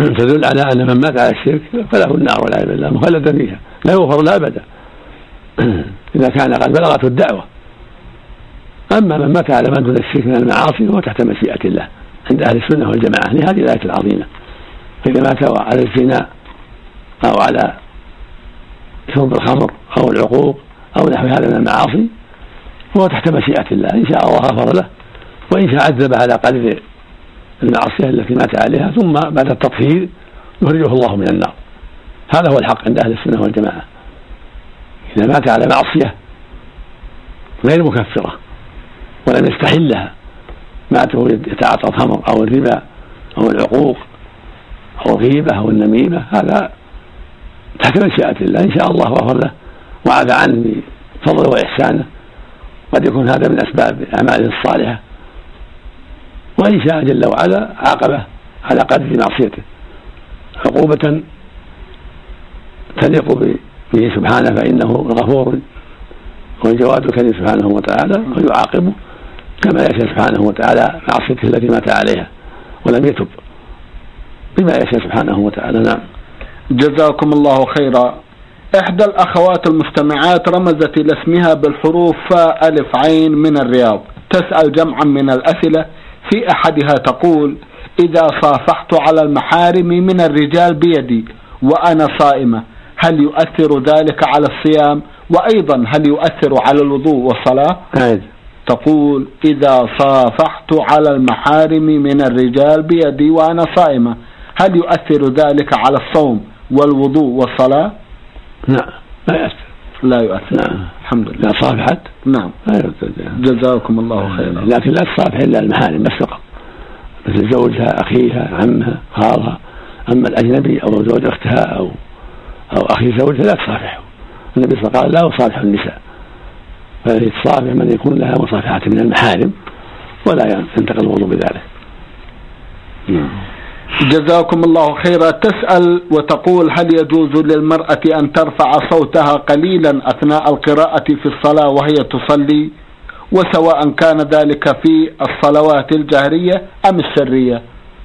تدل على أن من مات على الشرك فله النار والعياذ بالله مخلدا فيها لا يغفر له أبدا إذا كان قد بلغته الدعوة. أما من مات على من دون الشرك من المعاصي فهو تحت مشيئة الله عند أهل السنة والجماعة لهذه الآية العظيمة. فإذا مات على الزنا أو على شرب الخمر أو العقوق أو نحو هذا من المعاصي فهو تحت مشيئة الله، إن شاء الله غفر له وإن شاء عذب على قدر المعصية التي مات عليها، ثم بعد التطهير يخرجه الله من النار. هذا هو الحق عند أهل السنة والجماعة. إذا مات على معصية غير مكفرة ولم يستحلها، ماته يتعاطى الخمر أو الربا أو العقوق أو الغيبة أو النميمة، هذا تحت مشيئة الله، إن شاء الله غفر له وعفى عنه بفضله وإحسانه. قد يكون هذا من أسباب أعماله الصالحة، وإن شاء جل وعلا عاقبه على قدر معصيته عقوبة تليق به سبحانه، فإنه غفور والجواد الكريم سبحانه وتعالى، ويعاقبه كما يشاء سبحانه وتعالى معصيته التي مات عليها ولم يتب بما يشاء سبحانه وتعالى. نعم. جزاكم الله خيرا. إحدى الأخوات المستمعات رمزت إلى اسمها بالحروف فاء ألف عين من الرياض، تسأل جمعا من الأسئلة، في أحدها تقول: إذا صافحت على المحارم من الرجال بيدي وأنا صائمة هل يؤثر ذلك على الصيام؟ وأيضا هل يؤثر على الوضوء والصلاة؟ تقول: إذا صافحت على المحارم من الرجال بيدي وأنا صائمة هل يؤثر ذلك على الصوم والوضوء والصلاة؟ لا، لا يؤثر. لا يؤثر. نعم. الحمد لله. لا صافحت. نعم. جزاكم الله خيرا. لكن لا تصافح إلا المحارم بس فقط، مثل زوجها، أخيها، عمها، خالها. أما الأجنبي أو زوج أختها أو أخي زوجها لا تصافحه. النبي صلى الله عليه وسلم قال: لا أصافح النساء، فهي تصافح من يكون لها مصافحة من المحارم ولا ينتقل الوضوء بذلك. جزاكم الله خيرا. تسأل وتقول: هل يجوز للمرأة أن ترفع صوتها قليلا أثناء القراءة في الصلاة وهي تصلي، وسواء كان ذلك في الصلوات الجهرية أم السرية؟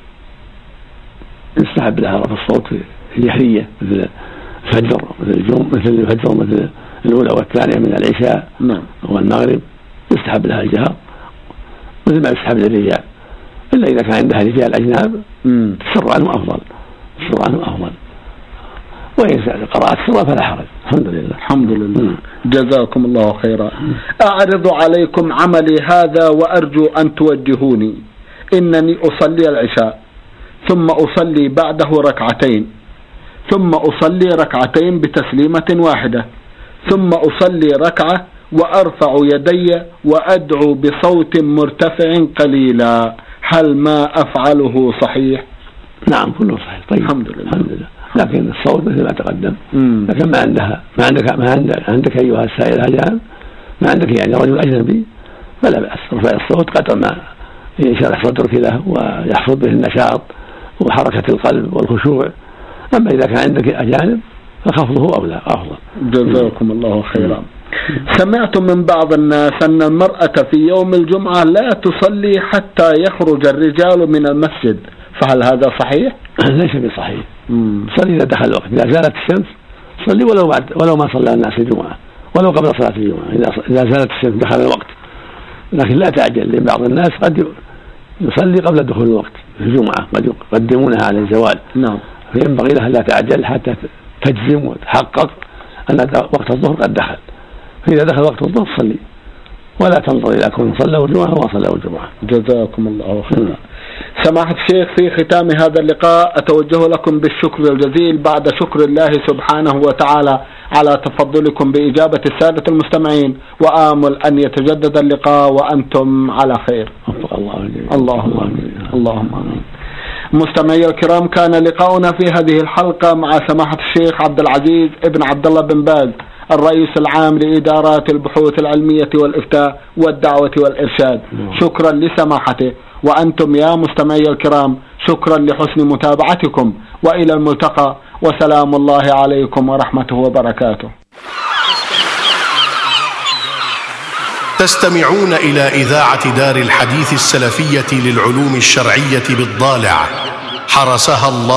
يستحب لها رفع الصوت في الجهرية مثل الفجر مثل الأولى والثانية من العشاء. نعم. والمغرب يستحب لها الجهر مثل ما يستحب للرجال، إلا إذا كان عندها رجال أجناب السر عنه أفضل، وإن قرأت سرا فلا حرج. الحمد لله. الحمد لله. جزاكم الله خيرا. أعرض عليكم عملي هذا وأرجو أن توجهوني. إنني أصلي العشاء ثم أصلي بعده ركعتين، ثم أصلي ركعتين بتسليمة واحدة، ثم أصلي ركعة وأرفع يدي وأدعو بصوت مرتفع قليلا، هل ما أفعله صحيح؟ نعم، كله صحيح. طيب. الحمد لله. لكن الصوت مثل ما تقدم. لكن ما عندك أيها السائل الأجانب، ما عندك يعني رجل أجنبي، فلا بأس رفع الصوت قدر ما ينشرح صدرك له ويحصل به النشاط وحركة القلب والخشوع. أما إذا كان عندك أجانب فخفضه أولى أفضل. جزاكم الله خيرا. سمعت من بعض الناس أن المرأة في يوم الجمعة لا تصلي حتى يخرج الرجال من المسجد، فهل هذا صحيح؟ ليس بصحيح. صلي إذا دخل الوقت، إذا زالت الشمس صلي ولو ما صلى الناس الجمعة، ولو قبل صلاة الجمعة، إذا زالت الشمس دخل الوقت. لكن لا تعجل، لأن بعض الناس قد يصلي قبل دخول الوقت في الجمعة، قد يقدمونها على الزوال. نعم. فينبغي لها لا تعجل حتى تجزم وتحقق أن وقت الظهر قد دخل. فإذا دخل وقت الظهر صلي، ولا تنظر إلى كون صلوا الجمعة وما صلوا الجمعة. جزاكم الله خيرا. سماحة الشيخ، في ختام هذا اللقاء أتوجه لكم بالشكر الجزيل بعد شكر الله سبحانه وتعالى على تفضلكم بإجابة السادة المستمعين، وآمل أن يتجدد اللقاء وأنتم على خير. اللهم آمين. مستمعي الكرام، كان لقاؤنا في هذه الحلقة مع سماحة الشيخ عبد العزيز ابن عبد الله بن باز، الرئيس العام لإدارات البحوث العلمية والإفتاء والدعوة والإرشاد. شكرا لسماحته، وأنتم يا مستمعي الكرام شكرا لحسن متابعتكم، وإلى الملتقى، وسلام الله عليكم ورحمته وبركاته. تستمعون إلى إذاعة دار الحديث السلفية للعلوم الشرعية بالضالع، حرسها الله